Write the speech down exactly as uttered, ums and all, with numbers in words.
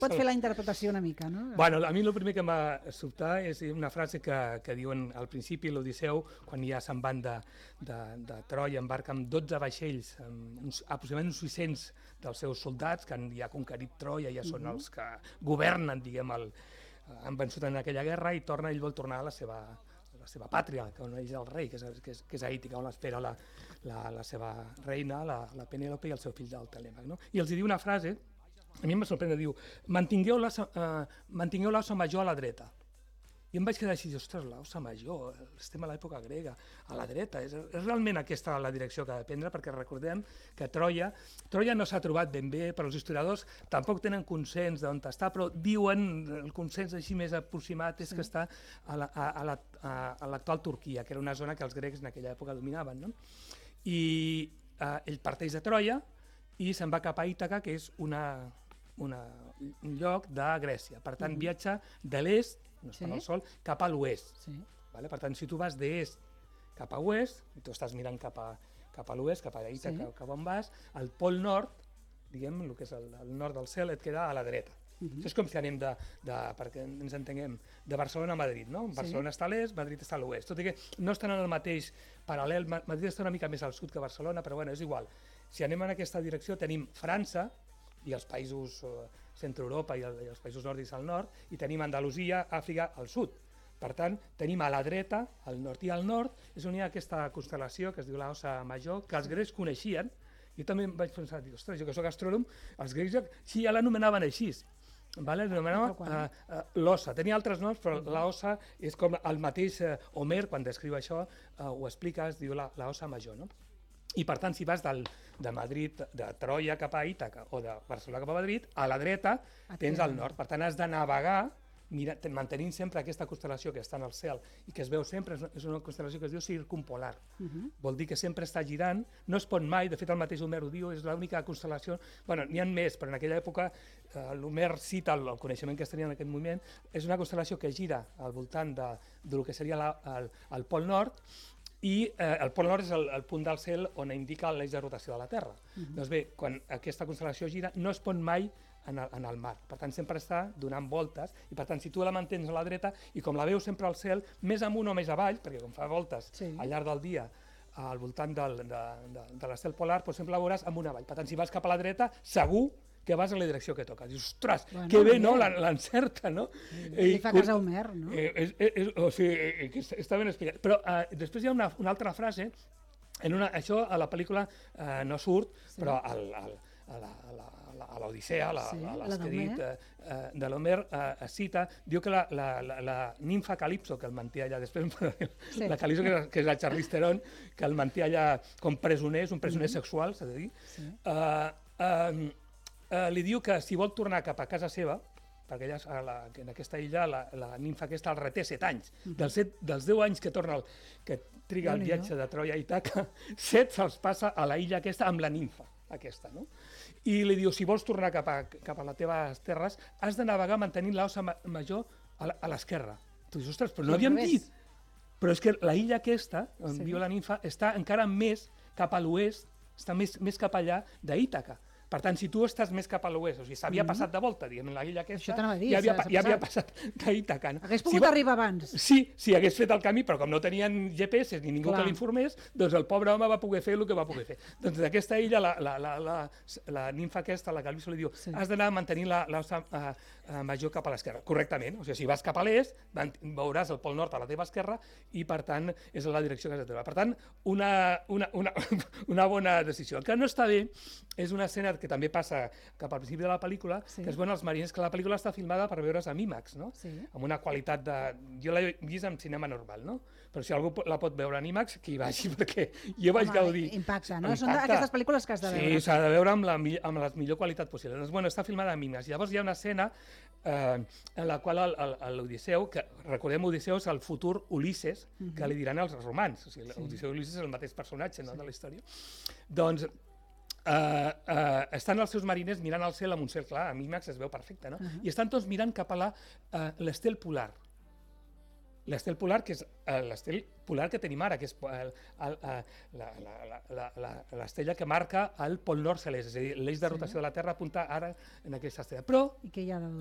Pots fer la interpretació una mica, no? Bueno, a mi el primer que m'ha sobtat és una frase que, que diuen al principi l'Odisseu, quan ja se'n van de, de, de Troia, embarca amb dotze vaixells, amb uns, aproximadament uns sis-cents dels seus soldats, que han ja conquerit Troia, ja són uh -huh. els que governen, diguem, el, han vençut en aquella guerra, i torna, ell vol tornar a la seva, la seva pàtria, que on és el rei, que és, que és, que és Àtica, on l'espera la, la, la seva reina, la, la Penèlope, i el seu fill del Telèmac, no? I els diu una frase, a mi em sorprèn, diu, mantingueu l'ossa eh, mantingueu l'ossa major a la dreta. I em vaig quedar així, ostres, l'ossa major, estem a l'època grega, a la dreta, és, és realment aquesta la direcció que ha de prendre, perquè recordem que Troia, Troia no s'ha trobat ben bé, però els historiadors tampoc tenen consens d'on està, però diuen, el consens així més aproximat és que està a la, a, a la, a, a l'actual Turquia, que era una zona que els grecs en aquella època dominaven, no? I eh, ell parteix de Troia i se'n va cap a Ítaca, que és una, una, un lloc de Grècia. Per tant, uh -huh. viatja de l'est, no està sí. al sol, cap a l'oest. Sí. Vale? Per tant, si tu vas d'est cap a oest, i tu estàs mirant cap a, cap a l'oest, cap a Ítaca, sí. cap on vas, el pol nord, diguem, el que és el, el nord del cel, et queda a la dreta. Uh -huh. Això és com si anem, de, de, perquè ens entenguem, de Barcelona a Madrid, no? Barcelona sí. està a l'est, Madrid està a l'oest. Tot i que no estan en el mateix paral·lel, Madrid està una mica més al sud que Barcelona, però bueno, és igual. Si anem en aquesta direcció, tenim França i els països eh, centre-Europa i, el, i els països nòrdics al nord, i tenim Andalusia, Àfrica al sud. Per tant, tenim a la dreta, al nord i al nord, és on hi ha aquesta constel·lació que es diu l'Ossa Major, que els grecs coneixien. Jo també em vaig pensar, dic, ostres, jo que soc astrònom, els grecs ja, sí, ja l'anomenaven així. Vale? L'anomenava uh, uh, l'ossa, tenia altres noms, però uh -huh. l'ossa és com el mateix uh, Homer, quan descriu això, uh, ho explica, es diu l'Ossa Major, no? I per tant, si vas del, de Madrid, de Troia cap a Ítaca o de Barcelona cap a Madrid, a la dreta tens el nord. Per tant, has de navegar mira, mantenint sempre aquesta constel·lació que està en el cel i que es veu sempre, és una constel·lació que es diu circumpolar. Uh -huh. Vol dir que sempre està girant, no es pot mai, de fet el mateix Homer ho diu, és l'única constel·lació, bueno, n'hi ha més, però en aquella època eh, l'Homer cita el, el coneixement que es tenia en aquest moment, és una constel·lació que gira al voltant de, de lo que seria la, el, el pol nord, i eh, el pol nord és el, el punt del cel on indica l'eix de rotació de la Terra. Uh -huh. Doncs bé, quan aquesta constel·lació gira, no es pot mai en el, en el mar. Per tant, sempre està donant voltes, i per tant, si tu la mantens a la dreta, i com la veus sempre al cel, més amunt o més avall, perquè com fa voltes sí. al llarg del dia al voltant del, de, de, de l'estel polar, doncs sempre la veuràs amunt avall. Per tant, si vas cap a la dreta, segur que vas a la direcció que toca. Dius, ostres, bueno, que bé, no? L'encerta, no? Li fa cas a Homer, no? Eh, és, és, o sigui, eh, que està ben explicat. Però eh, després hi ha una, una altra frase, en una, això a la pel·lícula eh, no surt, sí. però al, al, a la, a l'Odissea, a l'escrit sí, eh, de l'Homer, eh, es cita, diu que la, la, la, la nimfa Calipso, que el manté allà, després sí. la Calipso, que és, que és la Charlize Theron, que el manté allà com presoner, és un presoner mm -hmm. sexual, s'ha de dir, sí. eh, eh, Uh, li diu que si vol tornar cap a casa seva, perquè ella, a la, en aquesta illa la, la nimfa aquesta el reté set anys. Uh -huh. dels, set, dels deu anys que torna el, que triga el viatge de Troia a Ítaca, set se'ls passa a la illa aquesta amb la nimfa aquesta, no? I li diu, si vols tornar cap a, cap a les teves terres, has de navegar mantenint l'ossa ma major a l'esquerra. Tu dius, ostres, però no havíem dit. Però és que la illa aquesta, on sí. viu la nimfa, està encara més cap a l'oest, està més, més cap allà d'Ítaca. Per tant, si tu estàs més cap a l'oest, o sigui, s'havia mm -hmm. passat de volta, diguem, en la illa aquesta, dir, ja, havia, ja havia passat d'Ítaca. No? Hagués pogut si arribar abans. Sí, sí, hagués fet el camí, però com no tenien G P S ni ningú Clar. que l'informés, doncs el pobre home va poder fer el que va poder fer. Doncs d'aquesta illa, la, la, la, la, la nimfa aquesta, la Calipso, li diu, sí. has d'anar mantenint l'ossa uh, uh, major cap a l'esquerra. Correctament, o sigui, si vas cap a l'est, veuràs el pol nord a la teva esquerra, i per tant, és la direcció que has de treure. Per tant, una, una, una, una bona decisió. El que no està bé és una escena que també passa cap al principi de la pel·lícula, sí. que es veuen els marins, que la pel·lícula està filmada per veure's amb IMAX, no? Sí. Amb una qualitat de... Jo l'he vist en cinema normal, no? Però si algú la pot veure en IMAX, que hi vagi, perquè jo vaig Home, gaudir... Impacta, no? Impacta. Són aquestes pel·lícules que has de veure. Sí, s'ha de veure amb la, amb la millor qualitat possible. Doncs, bueno, està filmada amb IMAX. Llavors hi ha una escena eh, en la qual l'Odisseu, que recordem, Odisseu és el futur Ulisses, uh -huh. que li diran els romans. O sigui, l'Odisseu i Ulisses és el mateix personatge, no?, sí. de la història. Doncs Uh, uh, estan els seus mariners mirant al cel amb un cel clar, a IMAX es veu perfecte, no? Uh -huh. I estan tots mirant cap a l'estel uh, polar. L'estel polar, que és l'estel polar que tenim ara, que és l'estrella que marca el pol nord celest, és a dir, l'eix de rotació de la Terra apunta ara en aquesta estrella. Però I què hi ha de